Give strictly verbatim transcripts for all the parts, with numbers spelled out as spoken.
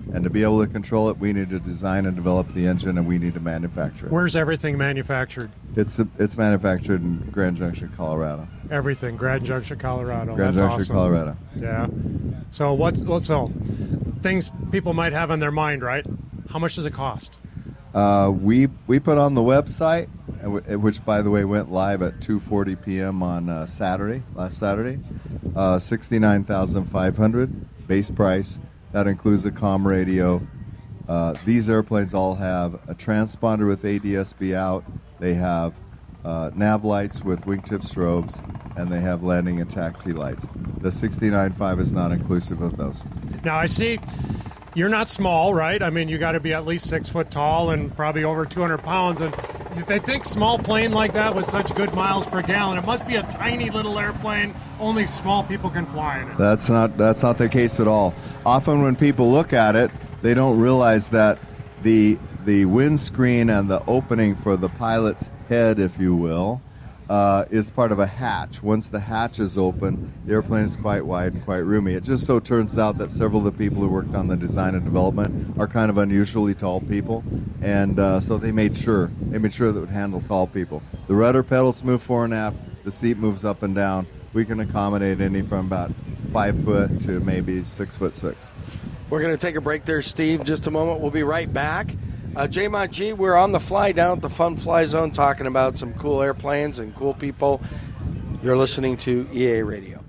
And to be able to control it, we need to design and develop the engine, and we need to manufacture it. Where's everything manufactured? It's it's manufactured in Grand Junction, Colorado. Everything, Grand Junction, Colorado. Grand That's Junction, awesome. Colorado. Yeah. So what's what's so things people might have on their mind, right? How much does it cost? Uh, we we put on the website, which by the way went live at two forty p.m. on uh, Saturday, last Saturday. Uh, sixty-nine thousand five hundred dollars base price. That includes a comm radio. Uh, these airplanes all have a transponder with A D S B out. They have uh, nav lights with wingtip strobes, and they have landing and taxi lights. The sixty-nine point five is not inclusive of those. Now I see you're not small, right? I mean, you got to be at least six foot tall and probably over two hundred pounds. And if they think small plane like that with such good miles per gallon, it must be a tiny little airplane. Only small people can fly in it. That's not that's not the case at all. Often when people look at it, they don't realize that the the windscreen and the opening for the pilot's head, if you will, uh, is part of a hatch. Once the hatch is open, the airplane is quite wide and quite roomy. It just so turns out that several of the people who worked on the design and development are kind of unusually tall people, and uh, so they made sure they made sure that it would handle tall people. The rudder pedals move fore and aft. The seat moves up and down. We can accommodate any from about five foot to maybe six foot six. We're going to take a break there, Steve. Just a moment. We'll be right back. Uh, J M O G, we're on the fly down at the Fun Fly Zone talking about some cool airplanes and cool people. You're listening to E A Radio.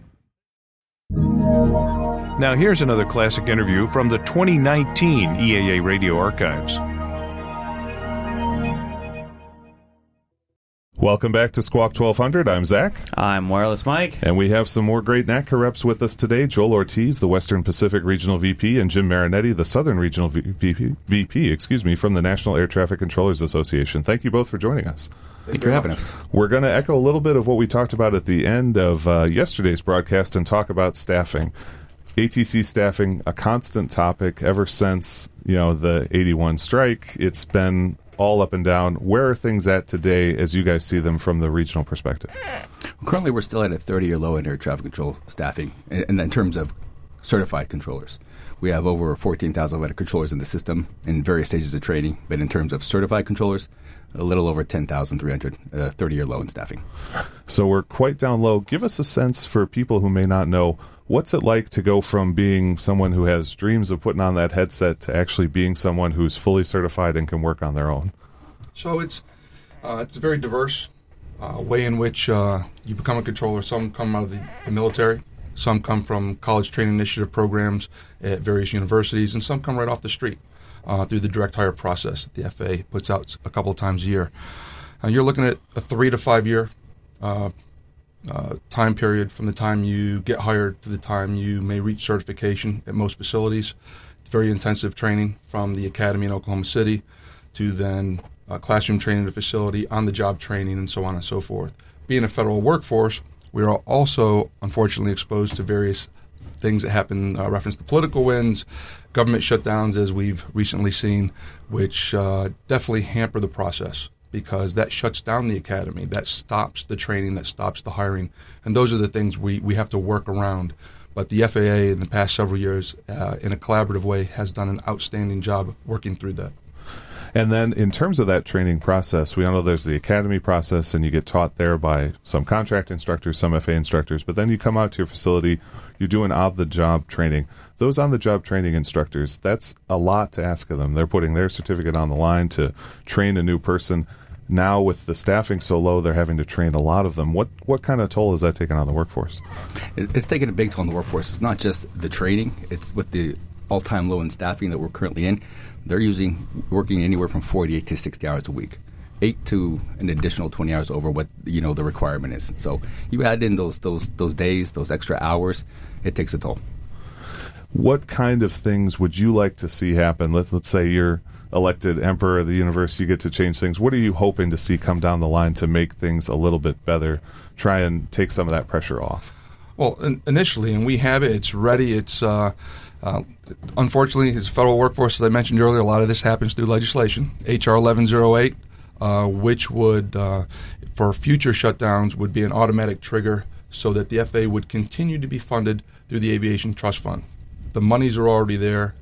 Now here's another classic interview from the twenty nineteen E A A Radio Archives. Welcome back to Squawk twelve hundred. I'm Zach. I'm Wireless Mike. And we have some more great NATCA reps with us today. Joel Ortiz, the Western Pacific Regional V P, and Jim Marinetti, the Southern Regional V P, V P excuse me, from the National Air Traffic Controllers Association. Thank you both for joining us. Thank you for having us. We're going to echo a little bit of what we talked about at the end of uh, yesterday's broadcast and talk about staffing. A T C staffing, a constant topic ever since, you know, the eighty-one strike. It's been all up and down. Where are things at today as you guys see them from the regional perspective? Currently, we're still at a thirty-year low in air traffic control staffing, and in terms of certified controllers. We have over fourteen thousand controllers in the system in various stages of training, but in terms of certified controllers, a little over ten thousand three hundred, uh, thirty-year low in staffing. So we're quite down low. Give us a sense for people who may not know, what's it like to go from being someone who has dreams of putting on that headset to actually being someone who's fully certified and can work on their own? So it's uh, it's a very diverse uh, way in which uh, you become a controller. Some come out of the, the military, some come from college training initiative programs at various universities, and some come right off the street uh, through the direct hire process that the F A A puts out a couple of times a year. Uh, you're looking at a three to five year uh, uh, time period from the time you get hired to the time you may reach certification at most facilities. It's very intensive training from the academy in Oklahoma City to then uh, classroom training at the facility, on-the-job training, and so on and so forth. Being a federal workforce, we are also, unfortunately, exposed to various things that happen, uh, reference to political winds, government shutdowns, as we've recently seen, which uh, definitely hamper the process because that shuts down the academy, that stops the training, that stops the hiring, and those are the things we, we have to work around. But the F A A in the past several years, uh, in a collaborative way, has done an outstanding job working through that. And then in terms of that training process, we all know there's the academy process, and you get taught there by some contract instructors, some F A A instructors, but then you come out to your facility, you're doing on-the-job training. Those on-the-job training instructors, that's a lot to ask of them. They're putting their certificate on the line to train a new person. Now with the staffing so low, they're having to train a lot of them. What what kind of toll is that taking on the workforce? It's taking a big toll on the workforce. It's not just the training. It's with the all-time low in staffing that we're currently in. They're using working anywhere from forty-eight to sixty hours a week, eight to an additional twenty hours over what you know the requirement is. So you add in those those those days, those extra hours, it takes a toll. What kind of things would you like to see happen? Let's let's say you're elected emperor of the universe, you get to change things. What are you hoping to see come down the line to make things a little bit better, try and take some of that pressure off? Well, in, initially, and we have it, it's ready, it's uh, uh, unfortunately, as federal workforce, as I mentioned earlier, a lot of this happens through legislation. H R eleven oh eight, uh, which would, uh, for future shutdowns, would be an automatic trigger so that the F A A would continue to be funded through the Aviation Trust Fund. The monies are already there.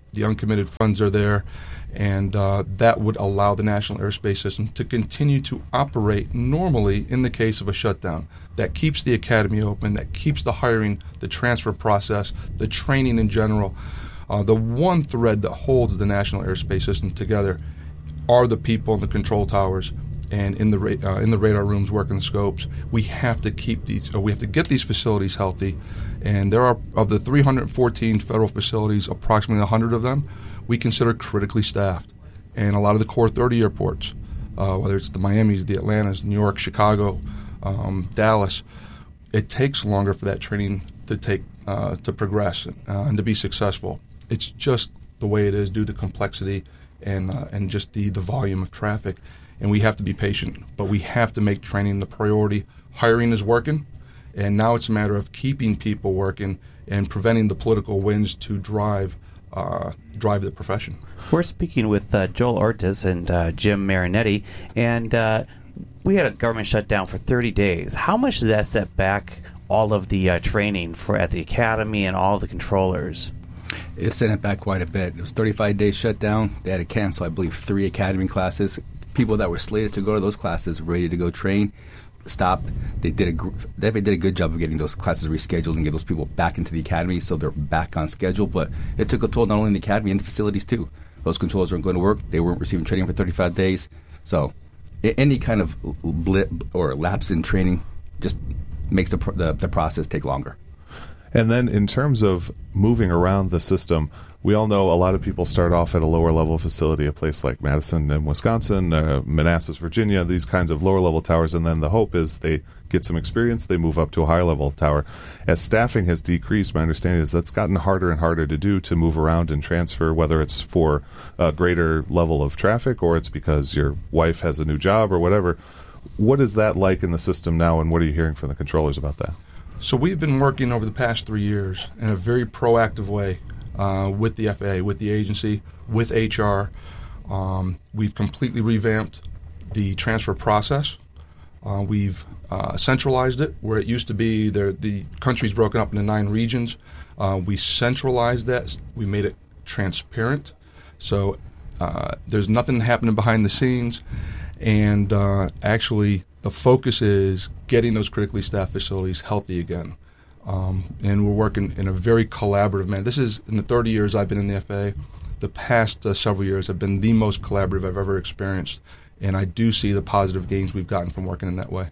The uncommitted funds are there, and uh, that would allow the National Airspace System to continue to operate normally in the case of a shutdown. That keeps the academy open, that keeps the hiring, the transfer process, the training in general. Uh, the one thread that holds the National Airspace System together are the people in the control towers and in the ra- uh, in the radar rooms working the scopes. We have to keep these. Uh, we have to get these facilities healthy. And there are, of the three hundred fourteen federal facilities, approximately one hundred of them we consider critically staffed. And a lot of the core thirty airports, uh, whether it's the Miamis, the Atlantas, New York, Chicago, um, Dallas, it takes longer for that training to take uh, to progress uh, and to be successful. It's just the way it is due to complexity and uh, and just the, the volume of traffic. And we have to be patient, but we have to make training the priority. Hiring is working, and now it's a matter of keeping people working and preventing the political winds to drive uh, drive the profession. We're speaking with uh, Joel Ortiz and uh, Jim Marinetti, and uh, we had a government shutdown for thirty days. How much did that set back all of the uh, training for at the academy and all the controllers? It sent it back quite a bit. It was thirty-five days shutdown. They had to cancel, I believe, three academy classes. People that were slated to go to those classes, ready to go train, stopped. They did a gr- they did a good job of getting those classes rescheduled and get those people back into the academy, so they're back on schedule. But it took a toll not only in the academy and the facilities too. Those controllers weren't going to work. They weren't receiving training for thirty-five days. So I- any kind of blip or lapse in training just makes the, pr- the the process take longer. And then in terms of moving around the system, we all know a lot of people start off at a lower level facility, a place like Madison in Wisconsin, uh, Manassas, Virginia, these kinds of lower level towers, and then the hope is they get some experience, they move up to a higher level tower. As staffing has decreased, my understanding is that's gotten harder and harder to do, to move around and transfer, whether it's for a greater level of traffic or it's because your wife has a new job or whatever. What is that like in the system now, and what are you hearing from the controllers about that? So we've been working over the past three years in a very proactive way uh, with the F A A, with the agency, with H R. Um, we've completely revamped the transfer process. Uh, we've uh, centralized it where it used to be there, the country's broken up into nine regions. Uh, we centralized that. We made it transparent. So uh, there's nothing happening behind the scenes. And uh, actually, the focus is getting those critically staffed facilities healthy again. Um, and we're working in a very collaborative manner. This is, in the thirty years I've been in the F A A, the past uh, several years have been the most collaborative I've ever experienced. And I do see the positive gains we've gotten from working in that way.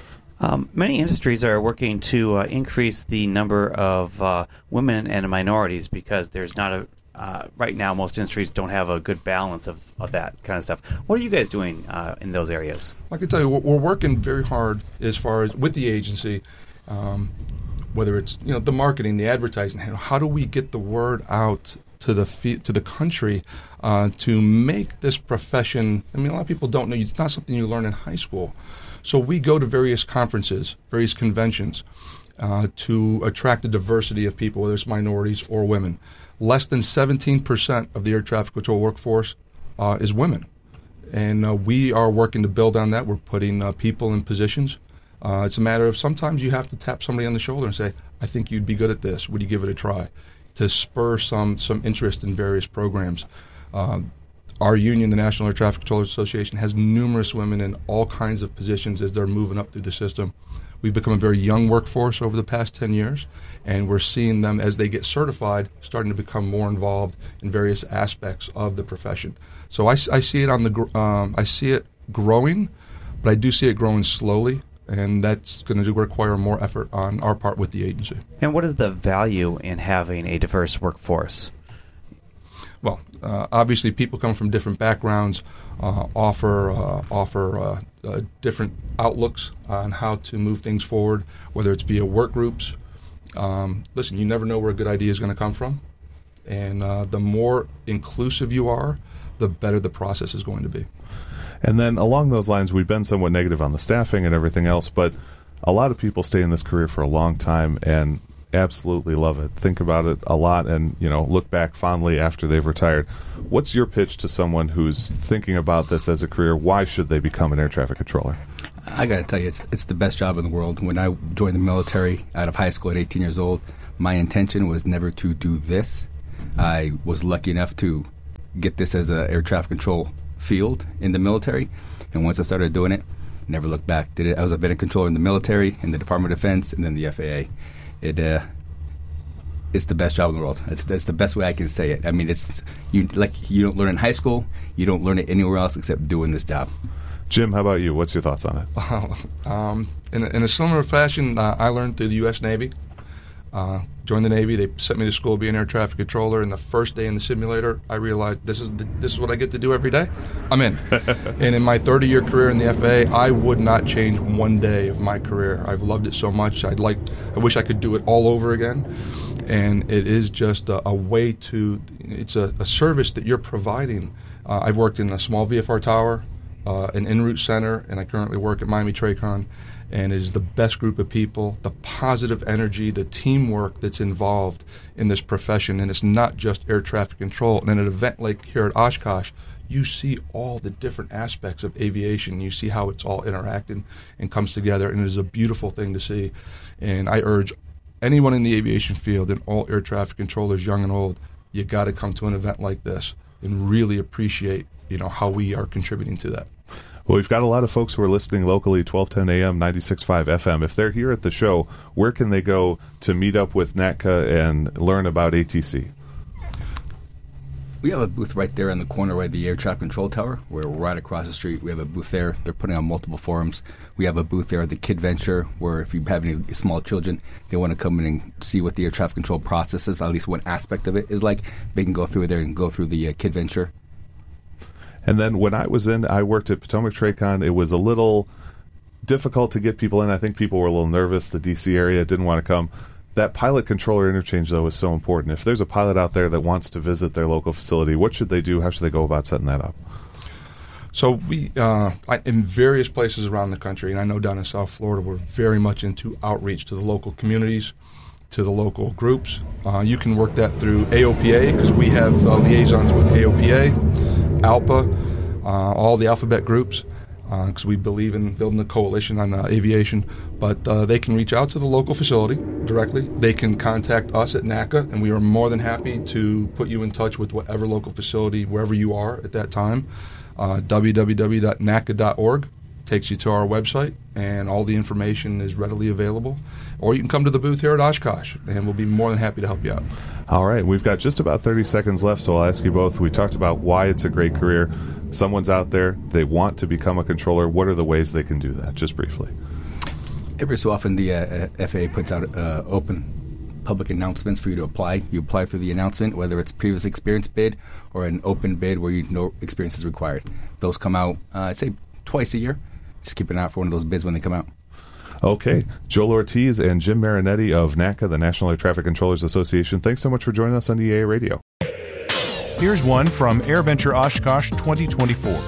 Um, many industries are working to uh, increase the number of uh, women and minorities because there's not a Uh, right now, most industries don't have a good balance of, of that kind of stuff. What are you guys doing uh, in those areas? I can tell you, we're, we're working very hard as far as with the agency, um, whether it's you know the marketing, the advertising. How do we get the word out to the fe- to the country uh, to make this profession? I mean, a lot of people don't know. It's not something you learn in high school. So we go to various conferences, various conventions, uh, to attract a diversity of people, whether it's minorities or women. Less than seventeen percent of the air traffic control workforce uh, is women. And uh, we are working to build on that. We're putting uh, people in positions. Uh, it's a matter of sometimes you have to tap somebody on the shoulder and say, I think you'd be good at this. Would you give it a try? To spur some, some interest in various programs. Uh, our union, the National Air Traffic Controllers Association, has numerous women in all kinds of positions as they're moving up through the system. We've become a very young workforce over the past ten years, and we're seeing them, as they get certified, starting to become more involved in various aspects of the profession. So I, I see it on the gr- um, I see it growing, but I do see it growing slowly, and that's going to require more effort on our part with the agency. And what is the value in having a diverse workforce? Well, uh, obviously, people come from different backgrounds, uh, offer uh, offer uh, uh, different outlooks on how to move things forward, whether it's via work groups. Um, listen, you never know where a good idea is going to come from, and uh, the more inclusive you are, the better the process is going to be. And then along those lines, we've been somewhat negative on the staffing and everything else, but a lot of people stay in this career for a long time and absolutely love it, think about it a lot, and you know look back fondly after they've retired. What's your pitch to someone who's thinking about this as a career? Why should they become an air traffic controller? I got to tell you, it's it's the best job in the world. When I joined the military out of high school at eighteen years old, my intention was never to do this. I was lucky enough to get this as a air traffic control field in the military, and once I started doing it, never looked back. Did it? I was a vetting controller in the military, in the Department of Defense, and then the F A A. It uh, it's the best job in the world. It's that's the best way I can say it. I mean, it's you like you don't learn in high school. You don't learn it anywhere else except doing this job. Jim, how about you? What's your thoughts on it? um, in, a, in a similar fashion, uh, I learned through the U S Navy. Uh, joined the Navy. They sent me to school to be an air traffic controller. And the first day in the simulator, I realized this is the, this is what I get to do every day. I'm in. And in my thirty-year career in the F A A, I would not change one day of my career. I've loved it so much. I'd like. I wish I could do it all over again. And it is just a, a way to. It's a, a service that you're providing. Uh, I've worked in a small V F R tower, uh, an en route center, and I currently work at Miami Tracon. And it is the best group of people, the positive energy, the teamwork that's involved in this profession. And it's not just air traffic control. And at an event like here at Oshkosh, you see all the different aspects of aviation. You see how it's all interacting and comes together. And it is a beautiful thing to see. And I urge anyone in the aviation field and all air traffic controllers, young and old, you got to come to an event like this and really appreciate, you know, how we are contributing to that. Well, we've got a lot of folks who are listening locally, twelve ten A M, ninety-six point five F M. If they're here at the show, where can they go to meet up with N A T C A and learn about A T C? We have a booth right there in the corner by the air traffic control tower. We're right across the street. We have a booth there. They're putting on multiple forums. We have a booth there at the Kid Venture, where if you have any small children, they want to come in and see what the air traffic control process is, at least one aspect of it is like. They can go through there and go through the uh, Kid Venture. And then when I was in, I worked at Potomac Tracon. It was a little difficult to get people in. I think people were a little nervous. The D C area didn't want to come. That pilot controller interchange, though, is so important. If there's a pilot out there that wants to visit their local facility, what should they do? How should they go about setting that up? So we, uh, I, in various places around the country, and I know down in South Florida, we're very much into outreach to the local communities, to the local groups. Uh, you can work that through A O P A, because we have uh, liaisons with A O P A, ALPA, uh, all the alphabet groups, because uh, we believe in building a coalition on uh, aviation. But uh, they can reach out to the local facility directly. They can contact us at N A C A, and we are more than happy to put you in touch with whatever local facility, wherever you are at that time. Uh, w w w dot n a c a dot org takes you to our website, and all the information is readily available. Or you can come to the booth here at Oshkosh, and we'll be more than happy to help you out. All right, we've got just about thirty seconds left, so I'll ask you both. We talked about why it's a great career. Someone's out there, they want to become a controller. What are the ways they can do that? Just briefly. Every so often, the uh, F A A puts out uh, open public announcements for you to apply. You apply for the announcement, whether it's previous experience bid or an open bid where you know experience is required. Those come out, uh, I'd say, twice a year. Just keep an eye out for one of those bids when they come out. Okay. Joel Ortiz and Jim Marinetti of N A C A, the National Air Traffic Controllers Association, thanks so much for joining us on E A A Radio. Here's one from AirVenture Oshkosh twenty twenty-four.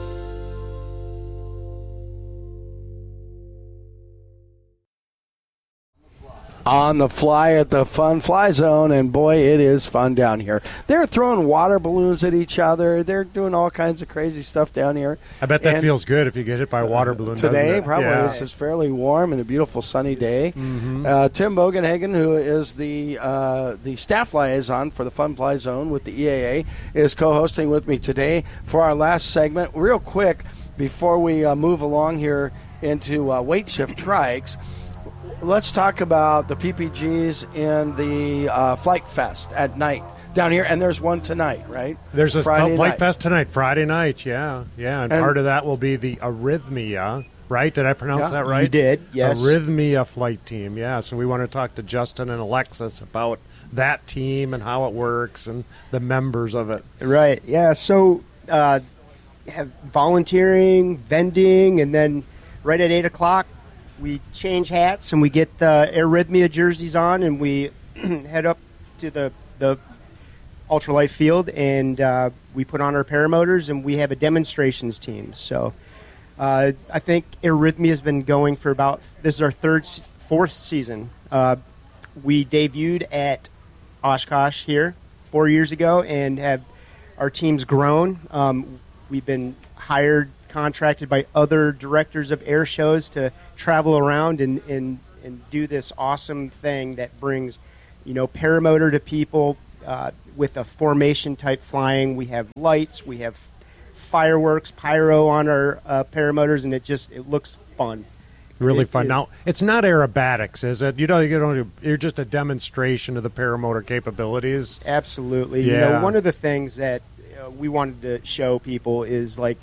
On the fly at the Fun Fly Zone, and boy, it is fun down here. They're throwing water balloons at each other. They're doing all kinds of crazy stuff down here. I bet that and feels good if you get hit by a water balloon. Today, probably. Yeah. This is fairly warm and a beautiful sunny day. Mm-hmm. Uh, Tim Bogenhagen, who is the uh, the staff liaison for the Fun Fly Zone with the E A A, is co-hosting with me today for our last segment. Real quick, before we uh, move along here into uh, weight shift trikes, let's talk about the P P Gs in the uh, Flight Fest at night down here, and there's one tonight, right? There's a Friday Flight night. Fest tonight, Friday night, yeah. Yeah, and, And- part of that will be the Arrhythmia, right? Did I pronounce Yeah, that right? you did, yes. Arrhythmia flight team, yeah. So we want to talk to Justin and Alexis about that team and how it works and the members of it. Right, yeah. So uh, have volunteering, vending, and then right at eight o'clock, we change hats and we get uh, Arrhythmia jerseys on, and we head up to the the ultralight field, and uh, we put on our paramotors, and we have a demonstrations team. So uh, I think Arrhythmia has been going for about, this is our third, fourth season. Uh, we debuted at Oshkosh here four years ago, and have our team's grown. Um, we've been hired, contracted by other directors of air shows to travel around and, and, and do this awesome thing that brings, you know, paramotor to people, uh, with a formation type flying. We have lights, we have fireworks, pyro on our uh, paramotors, and it just it looks fun. Really It fun. is. Now, it's not aerobatics, is it? You don't. You don't. You're just a demonstration of the paramotor capabilities. Absolutely. Yeah. You know, one of the things that uh, we wanted to show people is like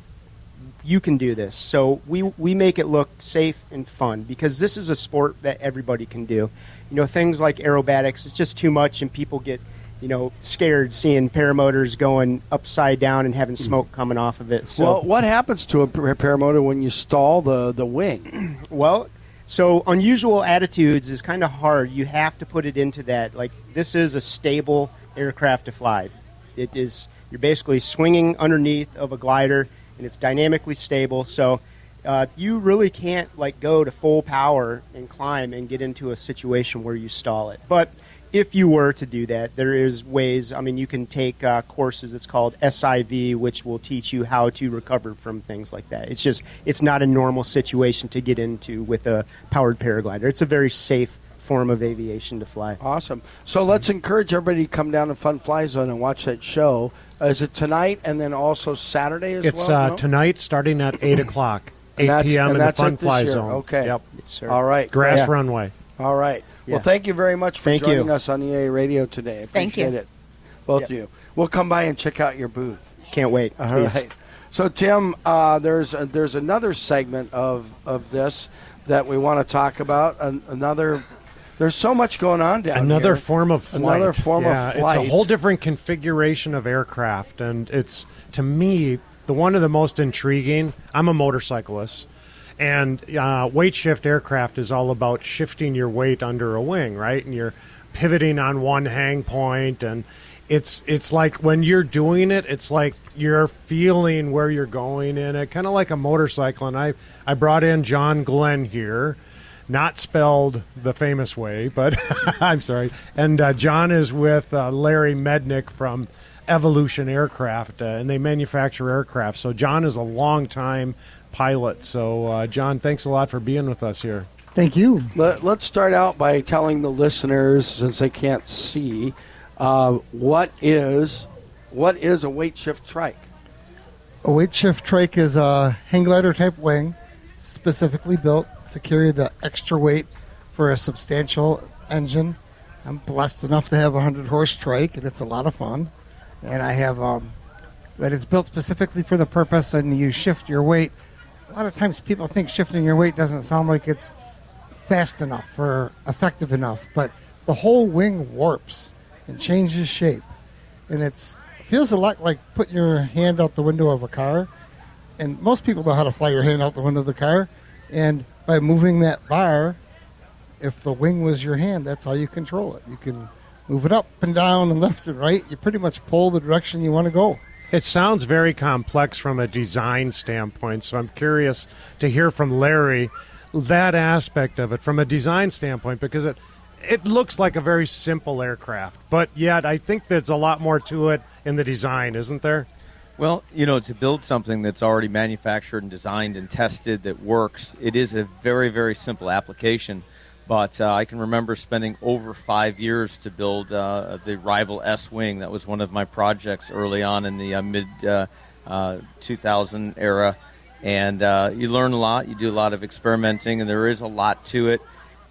you can do this. So we we make it look safe and fun because this is a sport that everybody can do. You know, things like aerobatics, it's just too much, and people get you know scared seeing paramotors going upside down and having smoke coming off of it. So, Well, what happens to a par- paramotor when you stall the, the wing? Well, so unusual attitudes is kind of hard. You have to put it into that. Like, this is a stable aircraft to fly. It is, you're basically swinging underneath of a glider, and it's dynamically stable. So uh, you really can't, like, go to full power and climb and get into a situation where you stall it. But if you were to do that, there is ways. I mean, you can take uh, courses. It's called S I V, which will teach you how to recover from things like that. It's just, it's not a normal situation to get into with a powered paraglider. It's a very safe form of aviation to fly. Awesome. So let's encourage everybody to come down to Fun Fly Zone and watch that show. Uh, is it tonight and then also Saturday as It's well? uh, No? tonight, starting at eight o'clock, And eight that's- p.m. and in the that's Fun it this Fly year. Zone. Okay. Yep. Yes, sir. All right. Grass Yeah. runway. All right. Yeah. Well, thank you very much for Thank joining you. us on E A Radio today. I Thank you. appreciate it. Both Yep. of you. We'll come by and check out your booth. Can't wait. All Please. right. So, Tim, uh, there's a, there's another segment of, of this that we want to talk about. An, another, there's so much going on down Another here. form of flight. Another form yeah, of flight. It's a whole different configuration of aircraft, and it's, to me, the one of the most intriguing. I'm a motorcyclist, and uh, weight shift aircraft is all about shifting your weight under a wing, right? And you're pivoting on one hang point, and it's it's like when you're doing it, it's like you're feeling where you're going in it, kind of like a motorcycle. And I, I brought in John Glenn here. Not spelled the famous way, but I'm sorry. And uh, John is with uh, Larry Mednick from Evolution Aircraft, uh, and they manufacture aircraft. So John is a long-time pilot. So, uh, John, thanks a lot for being with us here. Thank you. Let, let's start out by telling the listeners, since they can't see, uh, what is what is a weight shift trike? A weight shift trike is a hang glider type wing specifically built to carry the extra weight for a substantial engine. I'm blessed enough to have a one hundred horse trike, and it's a lot of fun. And I have, um, but it's built specifically for the purpose, and you shift your weight. A lot of times people think shifting your weight doesn't sound like it's fast enough or effective enough, but the whole wing warps and changes shape. And it's feels a lot like putting your hand out the window of a car. And most people know how to fly your hand out the window of the car. And by moving that bar, if the wing was your hand, that's how you control it. You can move it up and down and left and right. You pretty much pull the direction you want to go. It sounds very complex from a design standpoint, so I'm curious to hear from Larry that aspect of it from a design standpoint, because it it looks like a very simple aircraft, but yet I think there's a lot more to it in the design, isn't there? Well, you know, to build something that's already manufactured and designed and tested that works, it is a very, very simple application. But uh, I can remember spending over five years to build uh, the Rival S-Wing. That was one of my projects early on in the uh, mid uh, uh, two thousand era. And uh, you learn a lot. You do a lot of experimenting, and there is a lot to it.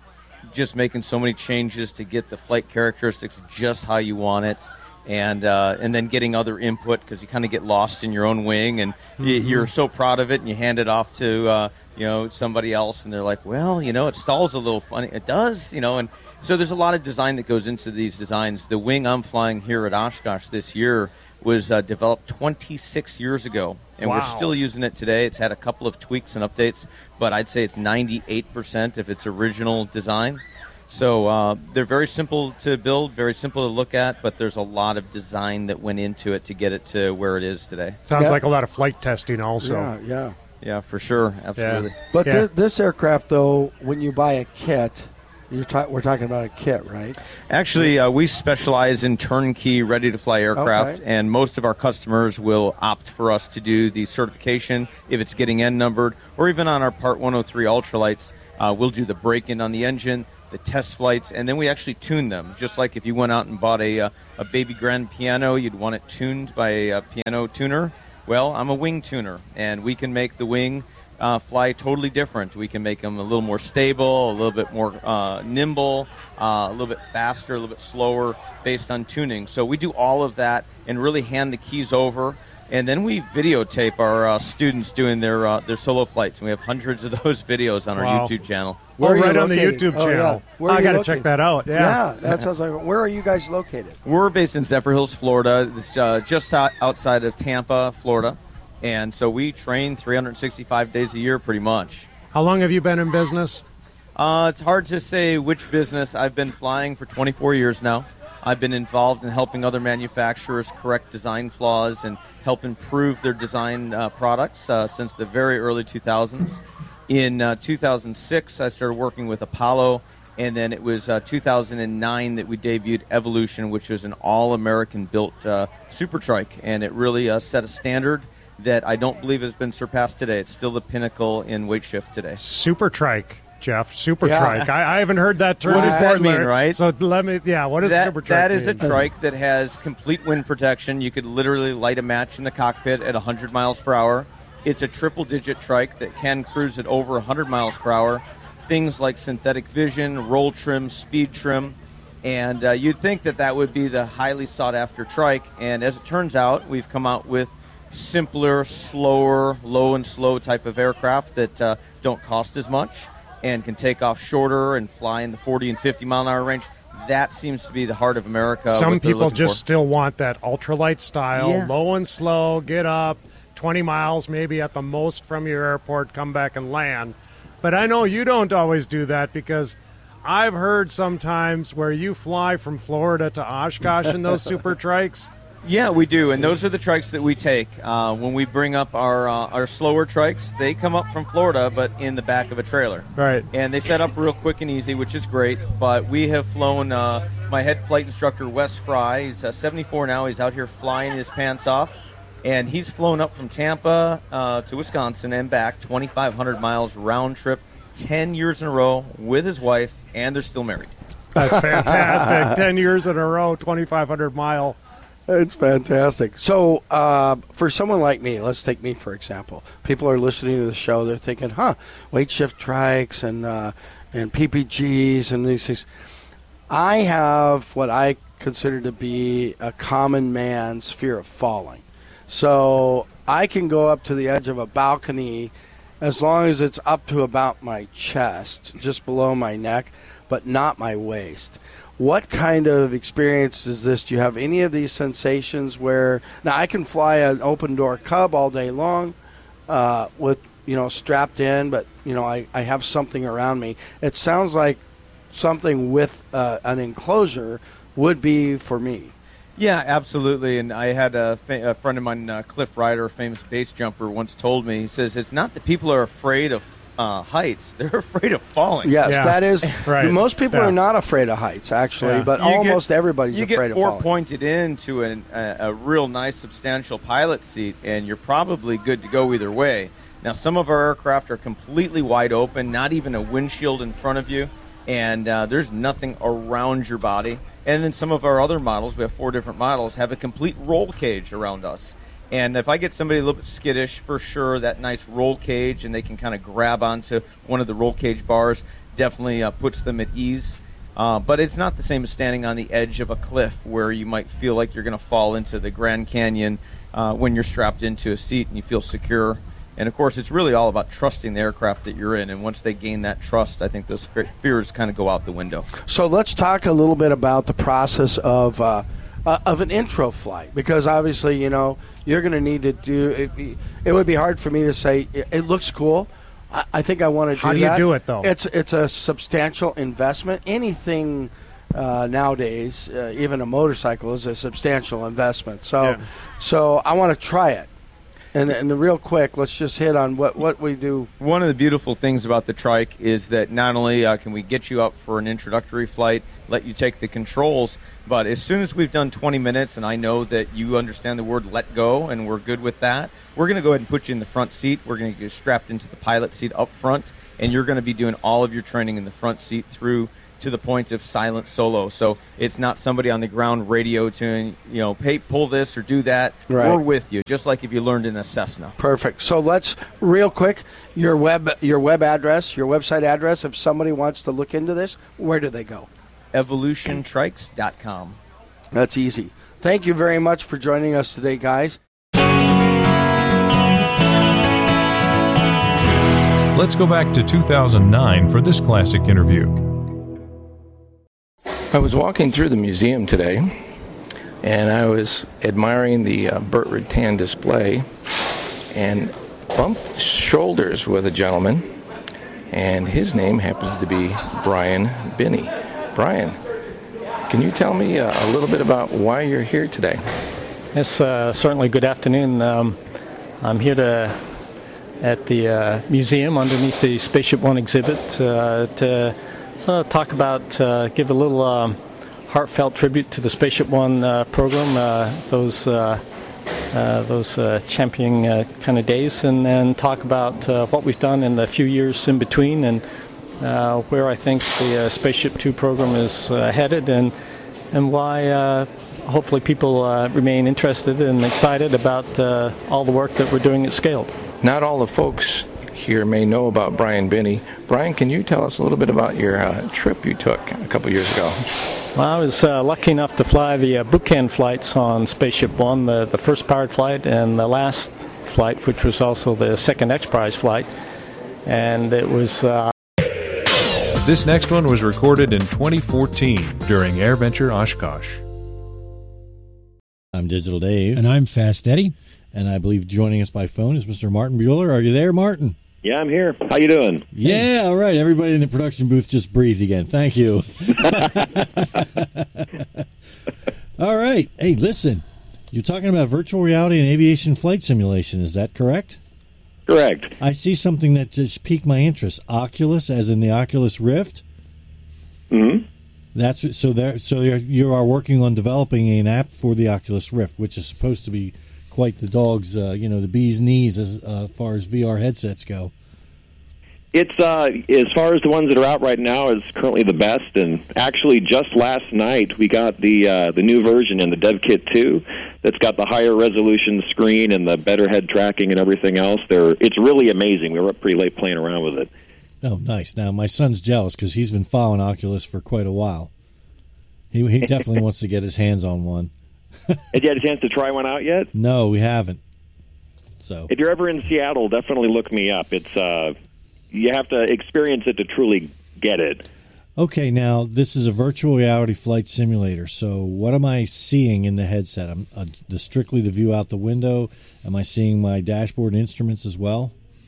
Just making so many changes to get the flight characteristics just how you want it. And uh, and then getting other input, because you kind of get lost in your own wing, and mm-hmm. you, you're so proud of it, and you hand it off to uh, you know somebody else, and they're like, well, you know, it stalls a little funny. It does, you know, and so there's a lot of design that goes into these designs. The wing I'm flying here at Oshkosh this year was uh, developed twenty-six years ago, and wow. we're still using it today. It's had a couple of tweaks and updates, but I'd say it's ninety-eight percent of its original design. So uh, they're very simple to build, very simple to look at, but there's a lot of design that went into it to get it to where it is today. Sounds yeah. like a lot of flight testing also. Yeah, yeah. Yeah, for sure. Absolutely. Yeah. But yeah. th- this aircraft, though, when you buy a kit, you're ta- we're talking about a kit, right? Actually, uh, we specialize in turnkey, ready-to-fly aircraft, Okay. and most of our customers will opt for us to do the certification if it's getting N-numbered, or even on our Part one oh three ultralights, uh, we'll do the break-in on the engine, the test flights, and then we actually tune them. Just like if you went out and bought a uh, a baby grand piano, you'd want it tuned by a, a piano tuner. Well, I'm a wing tuner, and we can make the wing uh, fly totally different. We can make them a little more stable, a little bit more uh, nimble, uh, a little bit faster, a little bit slower, based on tuning. So we do all of that and really hand the keys over. And then we videotape our uh, students doing their uh, their solo flights. And we have hundreds of those videos on our Wow. YouTube channel. Oh, right on the YouTube Oh, yeah. channel. Where are I you got to located? check that out. Yeah. Yeah, that sounds like. Where are you guys located? We're based in Zephyr Hills, Florida. It's uh, just out- outside of Tampa, Florida. And so we train three hundred sixty-five days a year pretty much. How long have you been in business? Uh, it's hard to say which business. I've been flying for twenty-four years now. I've been involved in helping other manufacturers correct design flaws and help improve their design uh, products uh, since the very early two thousands. In uh, two thousand six, I started working with Apollo, and then it was uh, two thousand nine that we debuted Evolution, which was an all-American built uh, super trike, and it really uh, set a standard that I don't believe has been surpassed today. It's still the pinnacle in weight shift today. Super trike, Jeff. Super Yeah. trike. I, I haven't heard that term What does before, that mean, Larry. right? So let me. Yeah. What does that, super trike That is a mean? trike that has complete wind protection. You could literally light a match in the cockpit at one hundred miles per hour. It's a triple-digit trike that can cruise at over one hundred miles per hour. Things like synthetic vision, roll trim, speed trim. And uh, you'd think that that would be the highly sought-after trike. And as it turns out, we've come out with simpler, slower, low and slow type of aircraft that uh, don't cost as much and can take off shorter and fly in the forty and fifty mile an hour range. That seems to be the heart of America. Some what they're people looking just for. still want that ultralight style, Yeah. low and slow, get up, twenty miles maybe at the most from your airport, come back and land. But I know you don't always do that, because I've heard sometimes where you fly from Florida to Oshkosh in those super trikes. Yeah, we do, and those are the trikes that we take. Uh, when we bring up our uh, our slower trikes, they come up from Florida, but in the back of a trailer. Right. And they set up real quick and easy, which is great. But we have flown uh, my head flight instructor, Wes Fry. He's uh, seventy-four now. He's out here flying his pants off. And he's flown up from Tampa uh, to Wisconsin and back, twenty-five hundred miles round trip, ten years in a row with his wife, and they're still married. That's fantastic. ten years in a row, twenty-five hundred mile. It's fantastic. So, uh, for someone like me, let's take me for example. People are listening to the show. They're thinking, "Huh, weight shift trikes and uh, and P P Gs and these things." I have what I consider to be a common man's fear of falling. So I can go up to the edge of a balcony as long as it's up to about my chest, just below my neck, but not my waist. What kind of experience is this? Do you have any of these sensations where now I can fly an open door Cub all day long uh, with, you know, strapped in, but, you know, I, I have something around me. It sounds like something with uh, an enclosure would be for me. Yeah, absolutely. And I had a, fa- a friend of mine, uh, Cliff Ryder, a famous base jumper, once told me, he says, it's not that people are afraid of uh, heights. They're afraid of falling. Yes, that is. Right. Most people Yeah. are not afraid of heights, actually, Yeah. but You almost get- everybody's you afraid get of four falling. pointed into an, a, a real nice, substantial pilot seat, and you're probably good to go either way. Now, some of our aircraft are completely wide open, not even a windshield in front of you, and uh, there's nothing around your body. And then some of our other models, we have four different models, have a complete roll cage around us. And if I get somebody a little bit skittish, for sure, that nice roll cage, and they can kind of grab onto one of the roll cage bars, definitely uh, puts them at ease. Uh, but it's not the same as standing on the edge of a cliff where you might feel like you're going to fall into the Grand Canyon uh, when you're strapped into a seat and you feel secure. And, of course, it's really all about trusting the aircraft that you're in. And once they gain that trust, I think those fe- fears kind of go out the window. So let's talk a little bit about the process of uh, uh, of an intro flight, because obviously, you know, you're going to need to do it. It would be hard for me to say it, it looks cool. I, I think I want to do that. How do you do it, though? It's it's a substantial investment. Anything uh, nowadays, uh, even a motorcycle, is a substantial investment. So, Yeah. so I want to try it. And, and the real quick, let's just hit on what, what we do. One of the beautiful things about the trike is that not only uh, can we get you up for an introductory flight, let you take the controls, but as soon as we've done twenty minutes and I know that you understand the word let go and we're good with that, we're going to go ahead and put you in the front seat. We're going to get you strapped into the pilot seat up front, and you're going to be doing all of your training in the front seat through to the point of silent solo. So it's not somebody on the ground radio to, you know, hey, pull this or do that. Right. We're with you, just like if you learned in a Cessna. Perfect. So let's, real quick, your web your web address, your website address, if somebody wants to look into this, where do they go? evolution trikes dot com. That's easy. Thank you very much for joining us today, guys. Let's go back to two thousand nine for this classic interview. I was walking through the museum today, and I was admiring the uh, Burt Rutan display, and bumped shoulders with a gentleman, and his name happens to be Brian Binney. Brian, can you tell me uh, a little bit about why you're here today? Yes, uh, certainly. Good afternoon. Um, I'm here to at the uh, museum underneath the Spaceship One exhibit uh, to uh, talk about, uh, give a little um, heartfelt tribute to the Spaceship One uh, program, uh, those uh, uh, those uh, championing uh, kind of days, and then talk about uh, what we've done in the few years in between and uh, where I think the uh, Spaceship Two program is uh, headed, and and why uh, hopefully people uh, remain interested and excited about uh, all the work that we're doing at Scaled. Not all the folks here may know about Brian Binney. Brian, can you tell us a little bit about your uh, trip you took a couple years ago? Well, I was uh, lucky enough to fly the uh, boot camp flights on Spaceship One, the, the first powered flight and the last flight, which was also the second X Prize flight. And it was... Uh... This next one was recorded in twenty fourteen during AirVenture Oshkosh. I'm Digital Dave. And I'm Fast Eddie. And I believe joining us by phone is Mister Martin Bueller. Are you there, Martin? Yeah, I'm here. How you doing? Yeah, all right. Everybody in the production booth just breathed again. Thank you. All right. Hey, listen. You're talking about virtual reality and aviation flight simulation. Is that correct? Correct. I see something that just piqued my interest. Oculus, as in the Oculus Rift. Mm-hmm. That's so. There. So you're, you are working on developing an app for the Oculus Rift, which is supposed to be quite the dog's, uh, you know, the bee's knees as uh, far as V R headsets go. It's, uh, as far as the ones that are out right now, is currently the best. And actually, just last night, we got the uh, the new version in the DevKit two that's got the higher resolution screen and the better head tracking and everything else. They're, it's really amazing. We were up pretty late playing around with it. Oh, nice. Now, my son's jealous because he's been following Oculus for quite a while. He, he definitely wants to get his hands on one. Have you had a chance to try one out yet? No, we haven't. So, if you're ever in Seattle, definitely look me up. It's uh, you have to experience it to truly get it. Okay, now this is a virtual reality flight simulator. So, what am I seeing in the headset? I'm uh, the strictly the view out the window. Am I seeing my dashboard and instruments as well?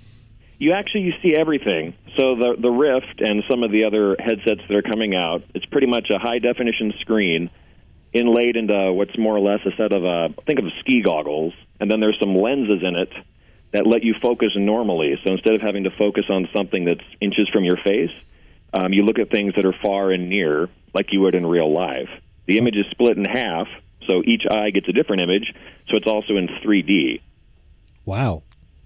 You actually see everything. So the the Rift and some of the other headsets that are coming out, it's pretty much a high definition screen inlaid into what's more or less a set of, uh, think of ski goggles, and then there's some lenses in it that let you focus normally. So instead of having to focus on something that's inches from your face, um, you look at things that are far and near, like you would in real life. The image is split in half, so each eye gets a different image, so it's also in three D. Wow.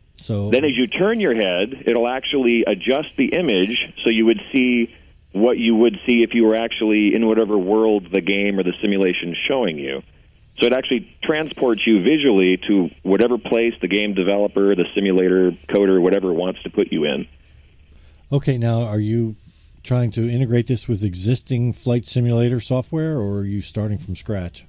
So then as you turn your head, it'll actually adjust the image so you would see what you would see if you were actually in whatever world the game or the simulation is showing you. So it actually transports you visually to whatever place the game developer, the simulator, coder, whatever wants to put you in. Okay, now are you trying to integrate this with existing flight simulator software, or are you starting from scratch?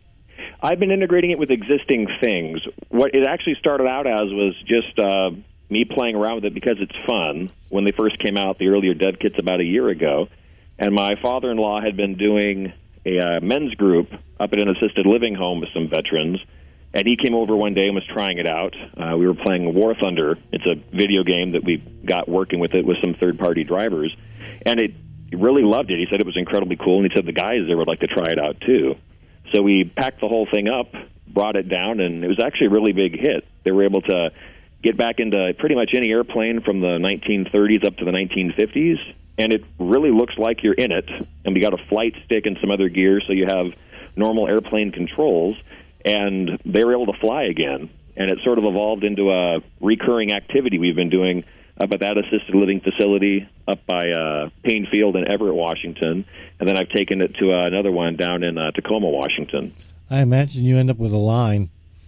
I've been integrating it with existing things. What it actually started out as was just uh, me playing around with it because it's fun. When they first came out, the earlier dev kits about a year ago, and my father-in-law had been doing a uh, men's group up at an assisted living home with some veterans, and he came over one day and was trying it out. Uh, we were playing War Thunder. It's a video game that we got working with it with some third-party drivers, and it he really loved it. He said it was incredibly cool, and he said the guys there would like to try it out too. So we packed the whole thing up, brought it down, and it was actually a really big hit. They were able to get back into pretty much any airplane from the nineteen thirties up to the nineteen fifties, and it really looks like you're in it. And we got a flight stick and some other gear, so you have normal airplane controls, and they were able to fly again. And it sort of evolved into a recurring activity we've been doing up at that assisted living facility up by uh, Payne Field in Everett, Washington, and then I've taken it to uh, another one down in uh, Tacoma, Washington. I imagine you end up with a line.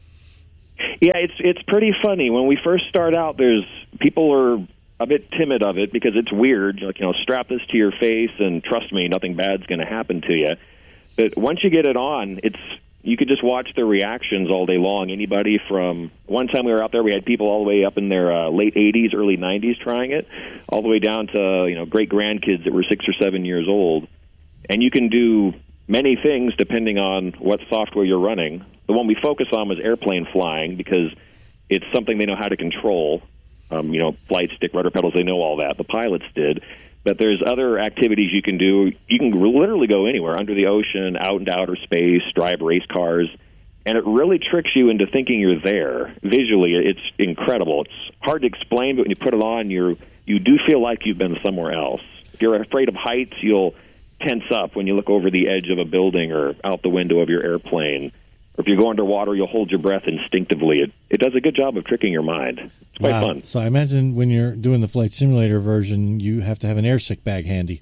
Yeah, it's it's pretty funny. When we first start out, there's people are a bit timid of it because it's weird. Like, you know, strap this to your face and trust me, nothing bad's going to happen to you. But once you get it on, it's you could just watch their reactions all day long. Anybody from one time we were out there, we had people all the way up in their uh, late eighties, early nineties trying it, all the way down to, you know, great grandkids that were six or seven years old. And you can do many things depending on what software you're running. The one we focus on was airplane flying because it's something they know how to control. Um, you know, flight stick, rudder pedals, they know all that. The pilots did. But there's other activities you can do. You can literally go anywhere, under the ocean, out into outer space, drive race cars. And it really tricks you into thinking you're there. Visually, it's incredible. It's hard to explain, but when you put it on, you're, you do feel like you've been somewhere else. If you're afraid of heights, you'll tense up when you look over the edge of a building or out the window of your airplane. Or if you go underwater, you'll hold your breath instinctively. It, it does a good job of tricking your mind. It's quite wow. fun. So I imagine when you're doing the flight simulator version, you have to have an air sick bag handy.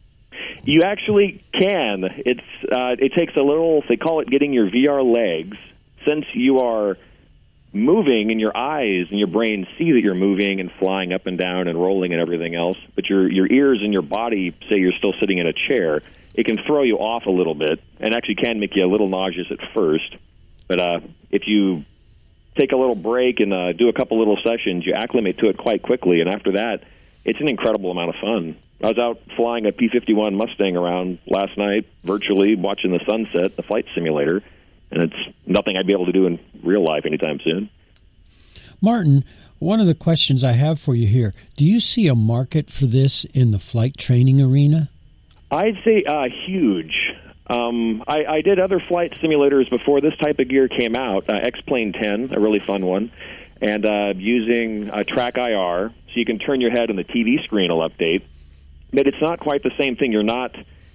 You actually can. It's uh, it takes a little, they call it getting your V R legs. Since you are moving and your eyes and your brain see that you're moving and flying up and down and rolling and everything else, but your your ears and your body say you're still sitting in a chair, it can throw you off a little bit and actually can make you a little nauseous at first. But uh, if you take a little break and uh, do a couple little sessions, you acclimate to it quite quickly. And after that, it's an incredible amount of fun. I was out flying a P fifty-one Mustang around last night, virtually watching the sunset, the flight simulator, and it's nothing I'd be able to do in real life anytime soon. Martin, one of the questions I have for you here, do you see a market for this in the flight training arena? I'd say uh, huge. Um, I, I did other flight simulators before this type of gear came out. Uh, X-Plane ten, a really fun one, and uh, using uh, Track I R, so you can turn your head and the T V screen will update. But it's not quite the same thing. You're not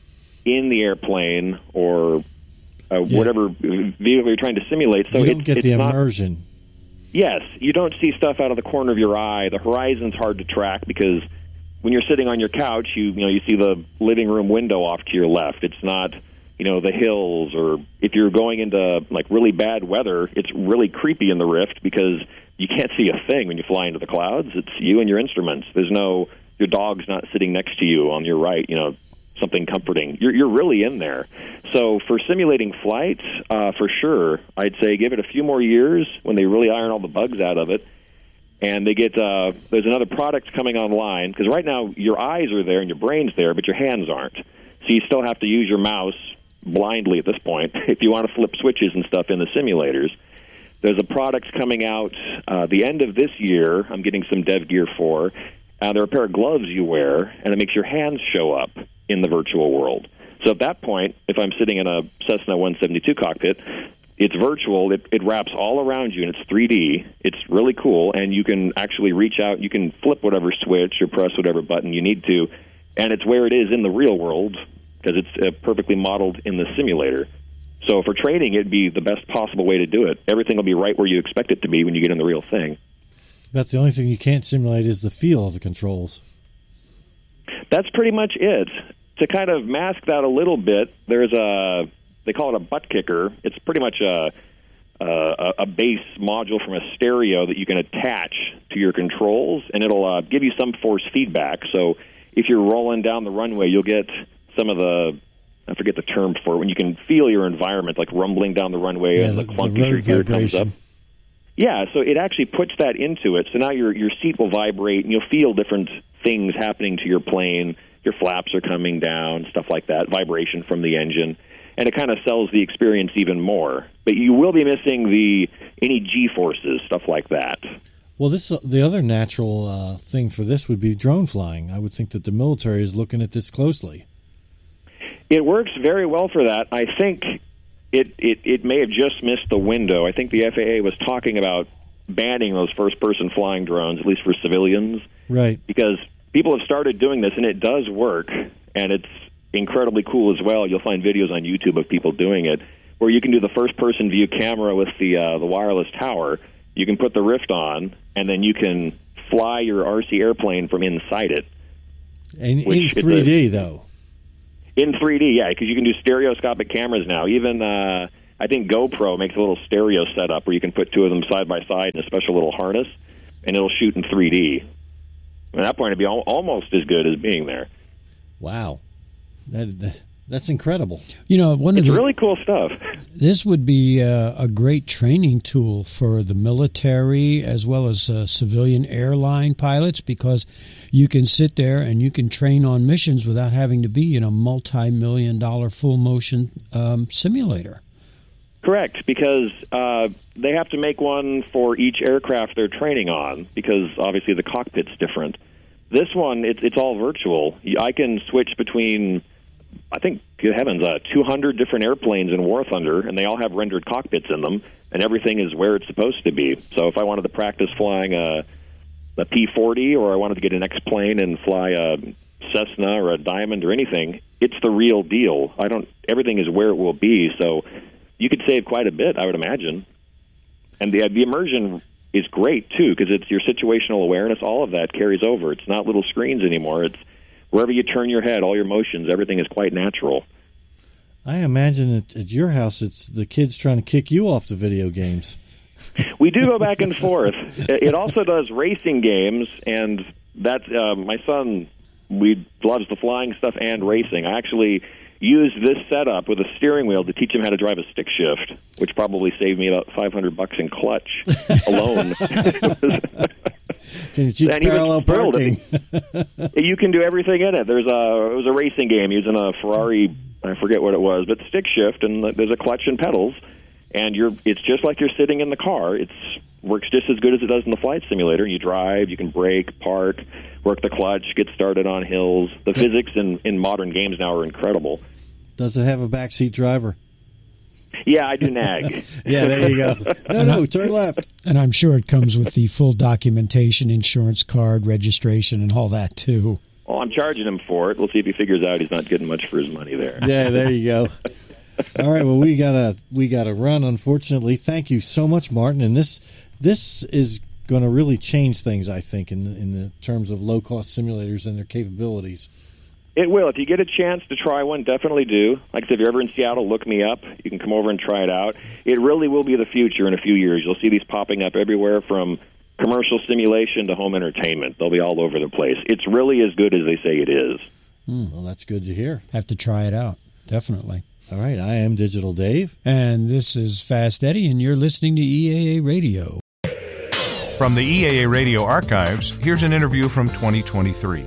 in the airplane or uh, yeah. whatever vehicle you're trying to simulate. So you don't it's, get it's the not, immersion. Yes, you don't see stuff out of the corner of your eye. The horizon's hard to track because when you're sitting on your couch, you you know you see the living room window off to your left. It's not, you know, the hills, or if you're going into like really bad weather, it's really creepy in the Rift because you can't see a thing when you fly into the clouds. It's you and your instruments. There's no, your dog's not sitting next to you on your right, you know, something comforting. You're you're really in there. So for simulating flight, uh, for sure, I'd say give it a few more years when they really iron all the bugs out of it. And they get, uh, there's another product coming online, because right now your eyes are there and your brain's there, but your hands aren't. So you still have to use your mouse blindly at this point if you want to flip switches and stuff in the simulators. There's a product coming out uh, the end of this year I'm getting some dev gear for. Uh, there are a pair of gloves you wear, and it makes your hands show up in the virtual world. So at that point, if I'm sitting in a Cessna one seventy-two cockpit, it's virtual. It, it wraps all around you, and it's three D. It's really cool, and you can actually reach out. You can flip whatever switch or press whatever button you need to, and it's where it is in the real world because it's uh, perfectly modeled in the simulator. So for training, it'd be the best possible way to do it. Everything will be right where you expect it to be when you get in the real thing. But the only thing you can't simulate is the feel of the controls. That's pretty much it. To kind of mask that a little bit, there's a... They call it a butt kicker. It's pretty much a, a, a base module from a stereo that you can attach to your controls, and it'll uh, give you some force feedback. So if you're rolling down the runway, you'll get some of the, I forget the term for it, when you can feel your environment, like rumbling down the runway yeah, and the, the clunk the as your gear vibration. comes up. Yeah, so it actually puts that into it. So now your your seat will vibrate, and you'll feel different things happening to your plane. Your flaps are coming down, stuff like that, vibration from the engine. And it kind of sells the experience even more. But you will be missing the any G-forces, stuff like that. Well, this the other natural uh, thing for this would be drone flying. I would think that the military is looking at this closely. It works very well for that. I think it, it, it may have just missed the window. I think the F A A was talking about banning those first-person flying drones, at least for civilians. Right. Because people have started doing this, and it does work, and it's incredibly cool as well. You'll find videos on YouTube of people doing it, where you can do the first-person view camera with the uh, the wireless tower. You can put the Rift on, and then you can fly your R C airplane from inside it. And in three D, a, though. In three D, yeah, because you can do stereoscopic cameras now. Even, uh, I think GoPro makes a little stereo setup where you can put two of them side by side in a special little harness, and it'll shoot in three D. At that point, it'd be al- almost as good as being there. Wow. That, that That's incredible. You know, one it's of the, really cool stuff. This would be uh, a great training tool for the military as well as uh, civilian airline pilots, because you can sit there and you can train on missions without having to be in a multi-million dollar full motion um, simulator. Correct, because uh, they have to make one for each aircraft they're training on, because obviously the cockpit's different. This one, it's, it's all virtual. I can switch between, I think, good heavens, uh, two hundred different airplanes in War Thunder, and they all have rendered cockpits in them, and everything is where it's supposed to be. So if I wanted to practice flying a, a P forty, or I wanted to get an X-plane and fly a Cessna or a Diamond or anything, it's the real deal. I don't. Everything is where it will be, so you could save quite a bit, I would imagine. And the, the immersion is great, too, because it's your situational awareness. All of that carries over. It's not little screens anymore. It's wherever you turn your head, all your motions, everything is quite natural. I imagine at, at your house, it's the kids trying to kick you off the video games. We do go back and forth. It also does racing games, and that's uh, my son. We loves the flying stuff and racing. I actually used this setup with a steering wheel to teach him how to drive a stick shift, which probably saved me about five hundred bucks in clutch alone. Can you teach parallel parking? You can do everything in it. There's a it was a racing game using a Ferrari. I forget what it was, but stick shift, and there's a clutch and pedals, and you're. It's just like you're sitting in the car. It's works just as good as it does in the flight simulator. You drive, you can brake, park, work the clutch, get started on hills. The physics in, in modern games now are incredible. Does it have a backseat driver? Yeah, I do nag. Yeah, there you go. No, no, turn left. And I'm sure it comes with the full documentation, insurance card, registration, and all that, too. Well, I'm charging him for it. We'll see if he figures out he's not getting much for his money there. Yeah, there you go. All right, well, we gotta we gotta run, unfortunately. Thank you so much, Martin. And this this is going to really change things, I think, in in the terms of low cost simulators and their capabilities. It will. If you get a chance to try one, definitely do. Like I said, if you're ever in Seattle, look me up. You can come over and try it out. It really will be the future in a few years. You'll see these popping up everywhere, from commercial simulation to home entertainment. They'll be all over the place. It's really as good as they say it is. Mm, well, that's good to hear. Have to try it out, definitely. All right, I am Digital Dave. And this is Fast Eddie, and you're listening to E A A Radio. From the E A A Radio archives, here's an interview from twenty twenty-three.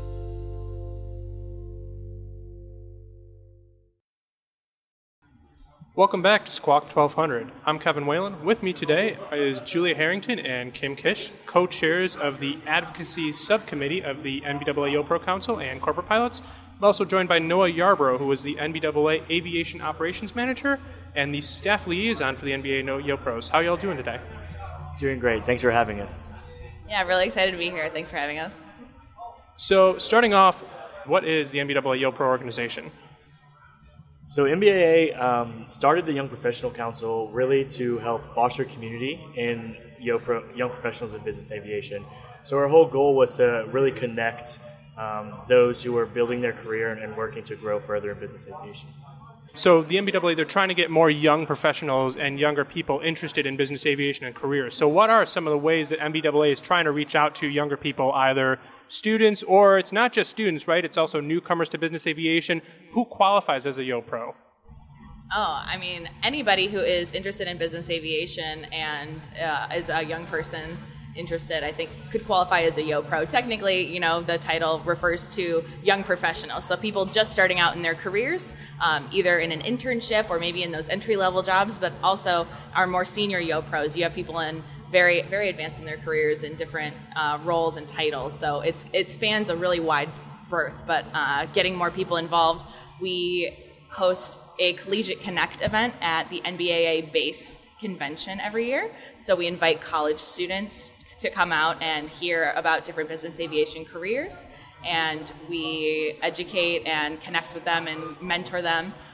Welcome back to Squawk twelve hundred. I'm Kevin Whalen. With me today is Julia Harrington and Kim Kish, co-chairs of the Advocacy Subcommittee of the N B A A YoPro Council and Corporate Pilots. I'm also joined by Noah Yarbrough, who is the N B A A Aviation Operations Manager and the staff liaison for the N B A A YoPros. How are y'all doing today? Doing great. Thanks for having us. Yeah, really excited to be here. Thanks for having us. So, starting off, what is the N B A A YoPro organization? So N B A A um, started the Young Professional Council really to help foster community in YoPro, young professionals in business aviation. So our whole goal was to really connect um, those who are building their career and, and working to grow further in business aviation. So the N B A A, they're trying to get more young professionals and younger people interested in business aviation and careers. So what are some of the ways that N B A A is trying to reach out to younger people, either students, or it's not just students, right? It's also newcomers to business aviation. Who qualifies as a YoPro? Oh, I mean, anybody who is interested in business aviation and uh, is a young person interested, I think, could qualify as a YoPro. Technically, you know, the title refers to young professionals, so people just starting out in their careers, um, either in an internship or maybe in those entry-level jobs, but also our more senior YoPros. You have people in very, very advanced in their careers in different uh, roles and titles, so it's it spans a really wide berth, but uh, getting more people involved. We host a Collegiate Connect event at the N B A A base convention every year, so we invite college students to come out and hear about different business aviation careers, and we educate and connect with them and mentor them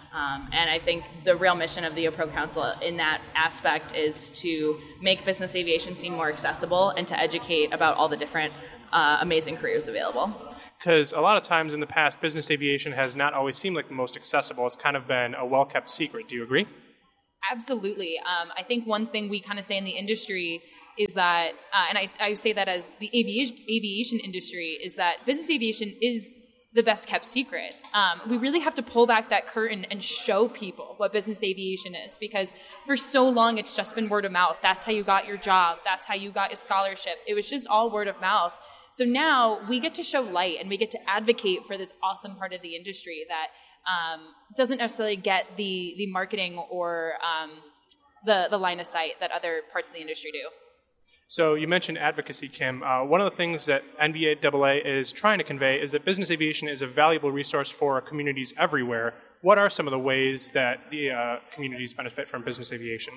Um, and I think the real mission of the YoPro Council in that aspect is to make business aviation seem more accessible and to educate about all the different uh, amazing careers available. Because a lot of times in the past, business aviation has not always seemed like the most accessible. It's kind of been a well-kept secret. Do you agree? Absolutely. Um, I think one thing we kind of say in the industry is that, uh, and I, I say that as the aviation, aviation industry, is that business aviation is the best kept secret. Um, we really have to pull back that curtain and show people what business aviation is, because for so long it's just been word of mouth. That's how you got your job. That's how you got a scholarship. It was just all word of mouth. So now we get to show light and we get to advocate for this awesome part of the industry that um, doesn't necessarily get the, the marketing or um, the, the line of sight that other parts of the industry do. So you mentioned advocacy, Kim. Uh, one of the things that N B A A A is trying to convey is that business aviation is a valuable resource for communities everywhere. What are some of the ways that the uh, communities benefit from business aviation?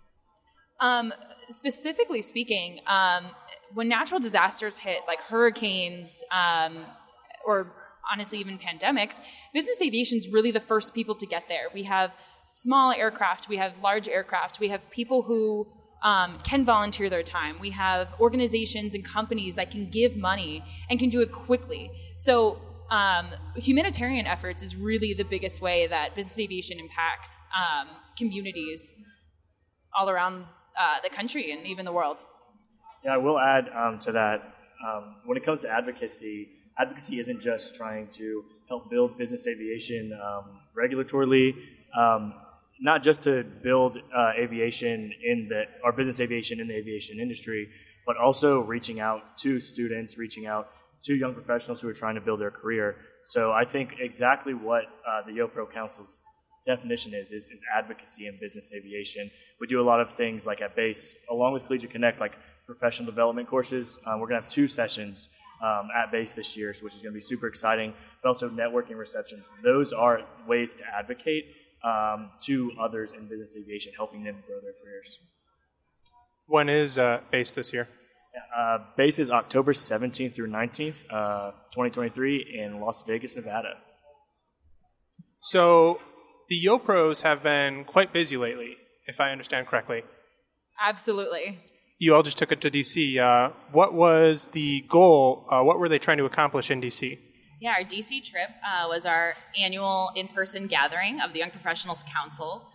Um, specifically speaking, um, when natural disasters hit, like hurricanes, um, or honestly even pandemics, business aviation is really the first people to get there. We have small aircraft, we have large aircraft, we have people who um, can volunteer their time. We have organizations and companies that can give money and can do it quickly. So um, humanitarian efforts is really the biggest way that business aviation impacts um, communities all around uh, the country and even the world. Yeah, I will add um, to that, um, when it comes to advocacy, advocacy isn't just trying to help build business aviation um, regulatorily, um, not just to build uh, aviation in the, or business aviation in the aviation industry, but also reaching out to students, reaching out to young professionals who are trying to build their career. So I think exactly what uh, the YoPro Council's definition is, is, is advocacy in business aviation. We do a lot of things like at Base, along with Collegiate Connect, like professional development courses. Um, we're going to have two sessions um, at Base this year, which is going to be super exciting, but also networking receptions. Those are ways to advocate um, to others in business aviation, helping them grow their careers. When is uh, Base this year? Uh, Base is October seventeenth through nineteenth, uh, twenty twenty-three in Las Vegas, Nevada. So the YoPros have been quite busy lately, if I understand correctly. Absolutely. You all just took it to D C. Uh, what was the goal? Uh, what were they trying to accomplish in D C? Yeah, our D C trip uh, was our annual in-person gathering of the Young Professionals Council.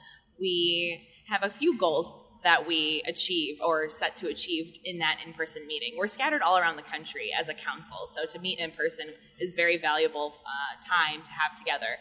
We have a few goals that we achieve or set to achieve in that in-person meeting. We're scattered all around the country as a council, so to meet in person is very valuable uh, time to have together.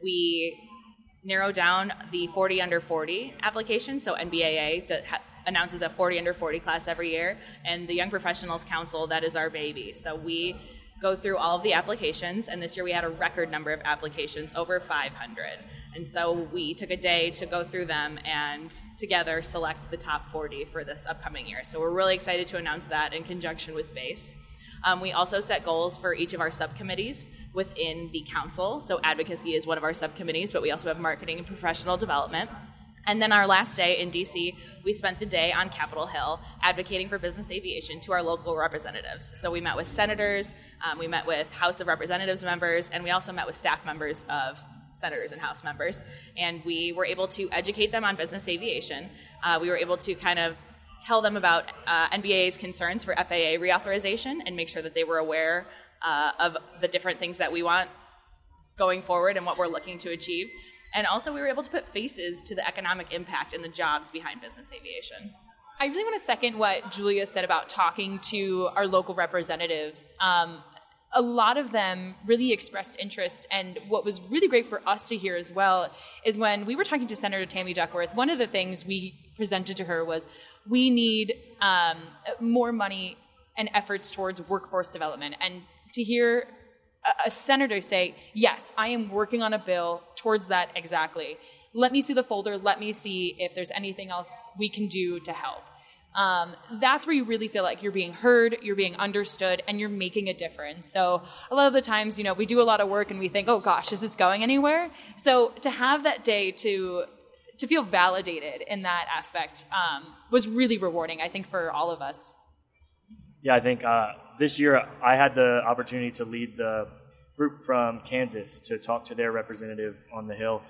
We narrow down the forty under forty application, so N B A A that ha- announces a forty under forty class every year, and the Young Professionals Council, that is our baby. So we go through all of the applications, and this year we had a record number of applications, over five hundred. And so we took a day to go through them and together select the top forty for this upcoming year. So we're really excited to announce that in conjunction with Base. Um, we also set goals for each of our subcommittees within the council. So advocacy is one of our subcommittees, but we also have marketing and professional development. And then our last day in D C, we spent the day on Capitol Hill advocating for business aviation to our local representatives. So we met with senators, um, we met with House of Representatives members, and we also met with staff members of senators and House members. And we were able to educate them on business aviation. Uh, we were able to kind of tell them about uh, N B A A's concerns for F A A reauthorization and make sure that they were aware uh, of the different things that we want going forward and what we're looking to achieve. And also we were able to put faces to the economic impact and the jobs behind business aviation. I really want to second what Julia said about talking to our local representatives. Um, a lot of them really expressed interest, and what was really great for us to hear as well is when we were talking to Senator Tammy Duckworth, one of the things we presented to her was we need um, more money and efforts towards workforce development. And to hear a, a senator say, yes, I am working on a bill towards that exactly. Let me see the folder. Let me see if there's anything else we can do to help. Um, that's where you really feel like you're being heard, you're being understood, and you're making a difference. So a lot of the times, you know, we do a lot of work and we think, oh gosh, is this going anywhere? So to have that day to to feel validated in that aspect um, was really rewarding, I think, for all of us. Yeah, I think uh, this year I had the opportunity to lead the group from Kansas to talk to their representative on the Hill.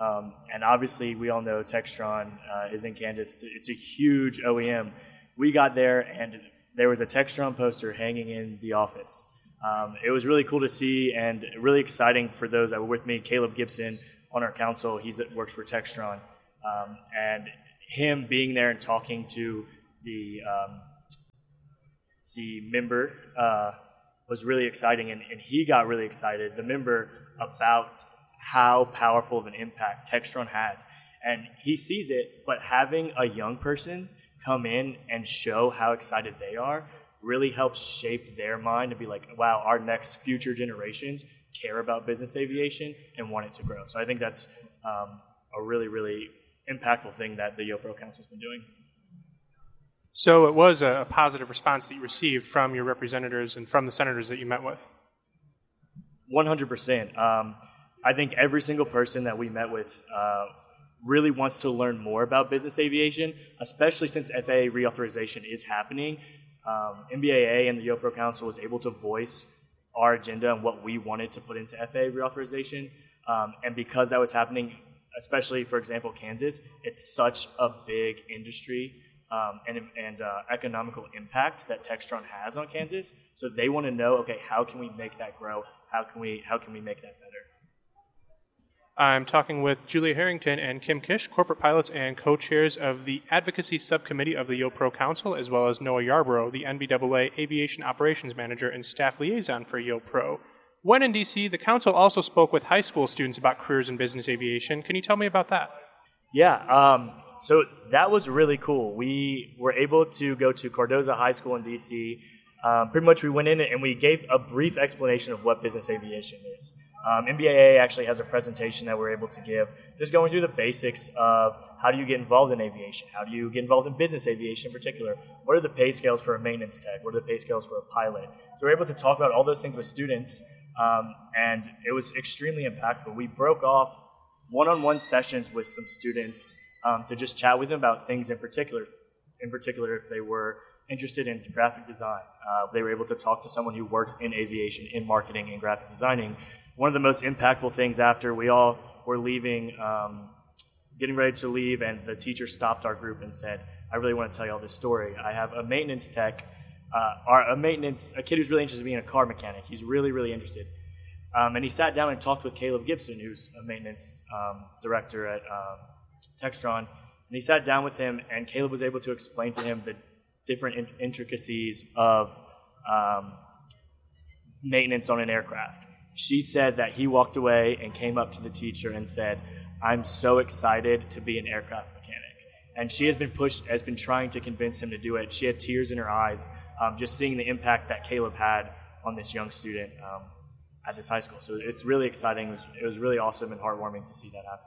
Um, and obviously, we all know Textron uh, is in Kansas. It's a, it's a huge O E M. We got there, and there was a Textron poster hanging in the office. Um, it was really cool to see and really exciting for those that were with me. Caleb Gibson on our council, he works for Textron. Um, and him being there and talking to the um, the member uh, was really exciting, and, and he got really excited, the member, about how powerful of an impact Textron has. And he sees it, but having a young person come in and show how excited they are really helps shape their mind to be like, wow, our next future generations care about business aviation and want it to grow. So I think that's um, a really, really impactful thing that the YoPro Council's been doing. So it was a positive response that you received from your representatives and from the senators that you met with? one hundred percent. Um, I think every single person that we met with uh, really wants to learn more about business aviation, especially since F A A reauthorization is happening. Um, N B A A and the YoPro Council was able to voice our agenda and what we wanted to put into F A A reauthorization. Um, and because that was happening, especially, for example, Kansas, it's such a big industry um, and, and uh, economical impact that Textron has on Kansas. So they want to know, okay, how can we make that grow? How can we, how can we make that better? I'm talking with Julia Harrington and Kim Kish, corporate pilots and co-chairs of the Advocacy Subcommittee of the YoPro Council, as well as Noah Yarborough, the N B A A Aviation Operations Manager and Staff Liaison for YoPro. When in D C, the Council also spoke with high school students about careers in business aviation. Can you tell me about that? Yeah, um, so that was really cool. We were able to go to Cardozo High School in D C. Um, pretty much we went in and we gave a brief explanation of what business aviation is. Um, N B A A actually has a presentation that we're able to give, just going through the basics of how do you get involved in aviation, how do you get involved in business aviation in particular, what are the pay scales for a maintenance tech, what are the pay scales for a pilot. So we're able to talk about all those things with students, um, and it was extremely impactful. We broke off one-on-one sessions with some students um, to just chat with them about things in particular, in particular if they were interested in graphic design. Uh, they were able to talk to someone who works in aviation, in marketing and graphic designing. One of the most impactful things after we all were leaving, um, getting ready to leave, and the teacher stopped our group and said, I really want to tell you all this story. I have a maintenance tech, uh, or a maintenance, a kid who's really interested in being a car mechanic. He's really, really interested. Um, and he sat down and talked with Caleb Gibson, who's a maintenance um, director at um, Textron. And he sat down with him, and Caleb was able to explain to him the different in- intricacies of um, maintenance on an aircraft. She said that he walked away and came up to the teacher and said, I'm so excited to be an aircraft mechanic. And she has been pushed, has been trying to convince him to do it. She had tears in her eyes um, just seeing the impact that Caleb had on this young student um, at this high school. So it's really exciting. It was, it was really awesome and heartwarming to see that happen.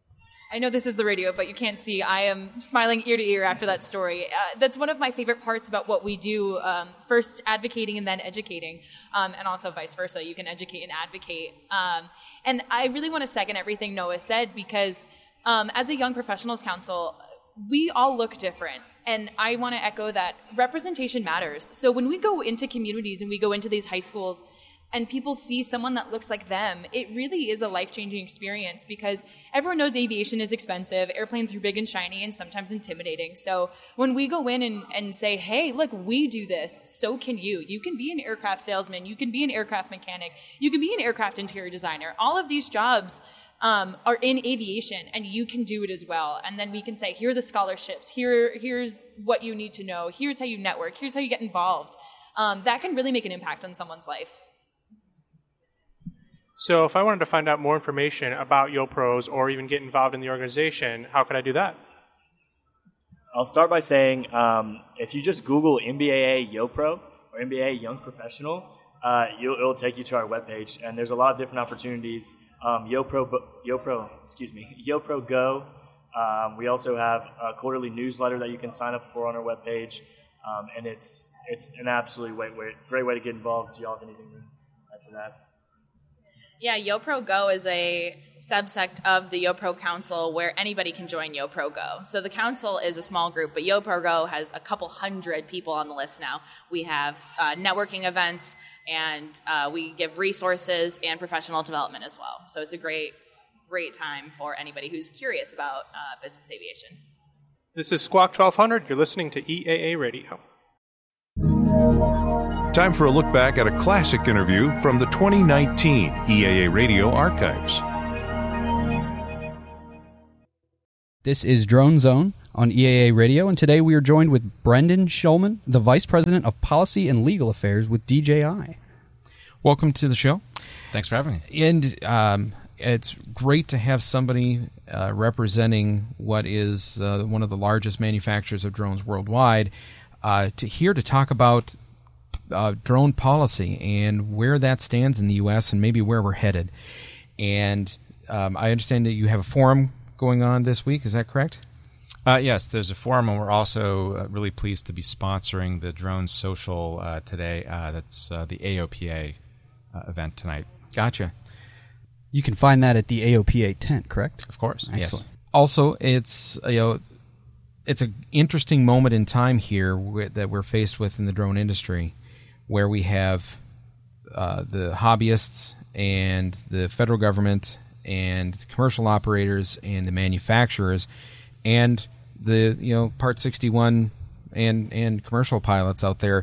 I know this is the radio, but you can't see. I am smiling ear to ear after that story. Uh, that's one of my favorite parts about what we do, um, first advocating and then educating, um, and also vice versa. You can educate and advocate. Um, and I really want to second everything Noah said because um, as a Young Professionals Council, we all look different. And I want to echo that representation matters. So when we go into communities and we go into these high schools and people see someone that looks like them, it really is a life-changing experience because everyone knows aviation is expensive, airplanes are big and shiny and sometimes intimidating. So when we go in and, and say, hey, look, we do this, so can you. You can be an aircraft salesman, you can be an aircraft mechanic, you can be an aircraft interior designer. All of these jobs um, are in aviation and you can do it as well. And then we can say, here are the scholarships, here, here's what you need to know, here's how you network, here's how you get involved. Um, that can really make an impact on someone's life. So if I wanted to find out more information about YoPros or even get involved in the organization, how could I do that? I'll start by saying um, if you just Google N B A A YoPro or N B A A Young Professional, uh, you'll, it'll take you to our webpage. And there's a lot of different opportunities. Um, YoPro, YoPro, excuse me, YoPro Go. Um, we also have a quarterly newsletter that you can sign up for on our webpage. Um, and it's it's an absolutely way, way, great way to get involved. Do y'all have anything to add to that? Yeah, YoPro Go is a subsect of the YoPro Council where anybody can join YoPro Go. So the council is a small group, but YoPro Go has a couple hundred people on the list now. We have uh, networking events, and uh, we give resources and professional development as well. So it's a great, great time for anybody who's curious about uh, business aviation. This is Squawk twelve hundred. You're listening to E A A Radio. Time for a look back at a classic interview from the twenty nineteen E A A Radio archives. This is Drone Zone on E A A Radio, and today we are joined with Brendan Schulman, the Vice President of Policy and Legal Affairs with D J I. Welcome to the show. Thanks for having me. And um, it's great to have somebody uh, representing what is uh, one of the largest manufacturers of drones worldwide uh, to here to talk about uh, drone policy and where that stands in the U S and maybe where we're headed. And um, I understand that you have a forum going on this week. Is that correct? Uh, yes, there's a forum, and we're also uh, really pleased to be sponsoring the Drone Social uh, today. Uh, that's uh, the A O P A uh, event tonight. Gotcha. You can find that at the A O P A tent, correct? Of course. Excellent. Yes. Also, it's you know, it's an interesting moment in time here w- that we're faced with in the drone industry, where we have uh, the hobbyists and the federal government and the commercial operators and the manufacturers and the you know Part sixty-one and and commercial pilots out there,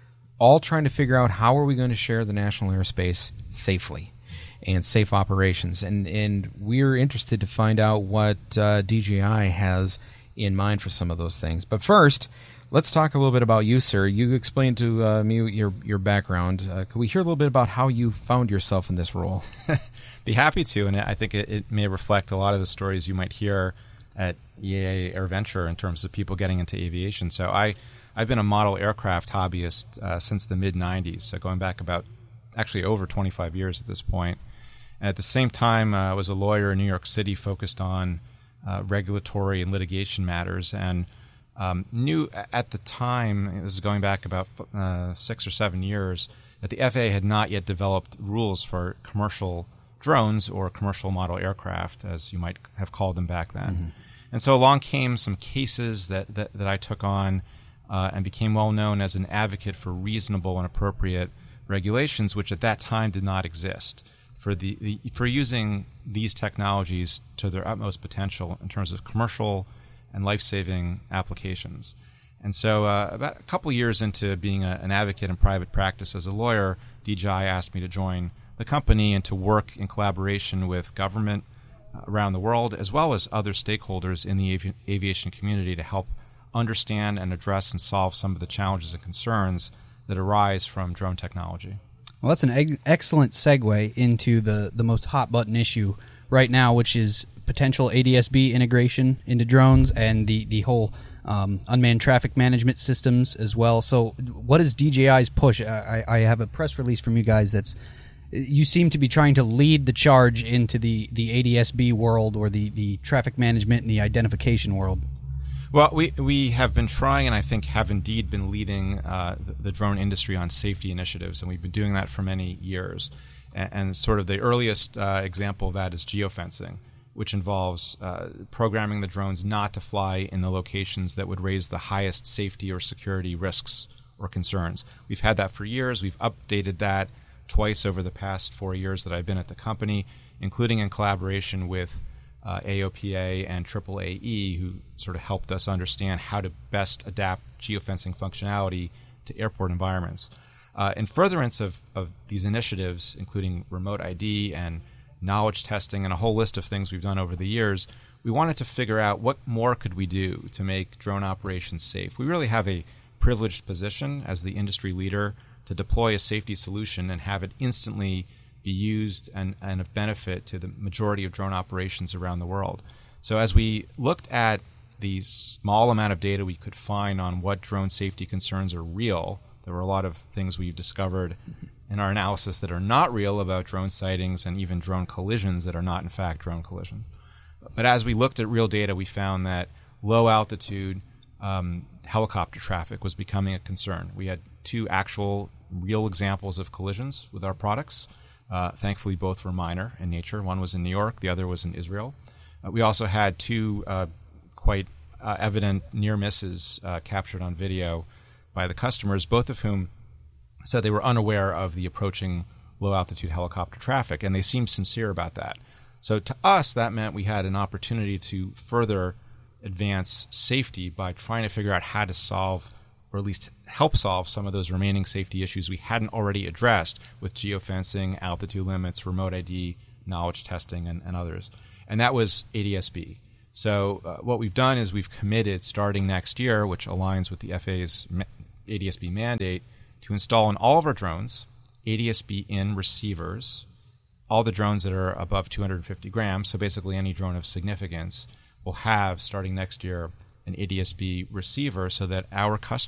all trying to figure out how are we going to share the national airspace safely and safe operations. And and we're interested to find out what uh, D J I has in mind for some of those things. But first, let's talk a little bit about you, sir. You explained to uh, me your your background. Uh, could we hear a little bit about how you found yourself in this role? Be happy to, and I think it, it may reflect a lot of the stories you might hear at E A A AirVenture in terms of people getting into aviation. So I, I've been a model aircraft hobbyist uh, since the mid nineties, so going back about actually over twenty-five years at this point. And at the same time, uh, I was a lawyer in New York City focused on uh, regulatory and litigation matters, and um, knew at the time, this is going back about uh, six or seven years, that the F A A had not yet developed rules for commercial drones or commercial model aircraft, as you might have called them back then. Mm-hmm. And so along came some cases that, that, that I took on uh, and became well known as an advocate for reasonable and appropriate regulations, which at that time did not exist, for the, the for using these technologies to their utmost potential in terms of commercial and life-saving applications. And so uh, about a couple years into being a, an advocate in private practice as a lawyer, D J I asked me to join the company and to work in collaboration with government uh, around the world, as well as other stakeholders in the avi- aviation community to help understand and address and solve some of the challenges and concerns that arise from drone technology. Well, that's an eg- excellent segue into the, the most hot-button issue right now, which is potential A D S B integration into drones and the, the whole um, unmanned traffic management systems as well. So what is D J I's push? I, I have a press release from you guys that's you seem to be trying to lead the charge into the, the A D S B world or the, the traffic management and the identification world. Well, we we have been trying, and I think have indeed been leading uh, the, the drone industry on safety initiatives, and we've been doing that for many years. And, and sort of the earliest uh, example of that is geofencing, which involves uh, programming the drones not to fly in the locations that would raise the highest safety or security risks or concerns. We've had that for years. We've updated that twice over the past four years that I've been at the company, including in collaboration with uh, A O P A and triple A E, who sort of helped us understand how to best adapt geofencing functionality to airport environments. Uh, in furtherance of, of these initiatives, including remote I D and knowledge testing and a whole list of things we've done over the years, we wanted to figure out what more could we do to make drone operations safe. We really have a privileged position as the industry leader to deploy a safety solution and have it instantly be used and, and of benefit to the majority of drone operations around the world. So as we looked at the small amount of data we could find on what drone safety concerns are real, there were a lot of things we've discovered in our analysis that are not real about drone sightings and even drone collisions that are not in fact drone collisions. But as we looked at real data, we found that low altitude um, helicopter traffic was becoming a concern. We had two actual real examples of collisions with our products. Uh, thankfully, both were minor in nature. One was in New York, the other was in Israel. Uh, we also had two uh, quite uh, evident near misses uh, captured on video by the customers, both of whom said they were unaware of the approaching low-altitude helicopter traffic, and they seemed sincere about that. So to us, that meant we had an opportunity to further advance safety by trying to figure out how to solve, or at least help solve, some of those remaining safety issues we hadn't already addressed with geofencing, altitude limits, remote I D, knowledge testing, and, and others. And that was A D S B. So uh, what we've done is we've committed starting next year, which aligns with the F A A's A D S B mandate, to install on all of our drones A D S B in receivers, all the drones that are above two hundred fifty grams, so basically any drone of significance, will have, starting next year, an A D S B receiver so that our customers